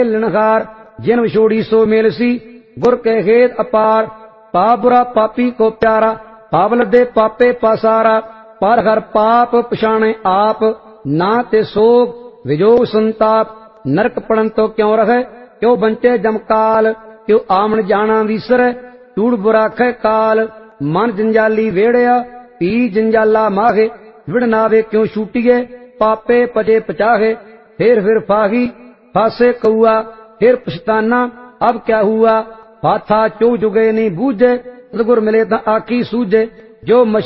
लनहार जिन विछोड़ी सो मेलसी गुर के खेत अपार पाप बुरा पापी को प्यारा पाप लदे पापे पासारा पर हर पाप पछाणे आप ना ते सोग विजोग संताप नरक पड़न तो क्यों रहे क्यों बंचे जमकाल क्यों आमन जाना विसर चूड़ बुरा खे काल मन जंजाली वेड़िया पी जंजाला माहे विड़नावे क्यों छूटिए पापे पजे पचाहे फिर फाही फासे कौआ फिर पछताना अब क्या हुआ हाथा चो जुगे नहीं बूझे सतगुर मिले ता आखी सूझे जो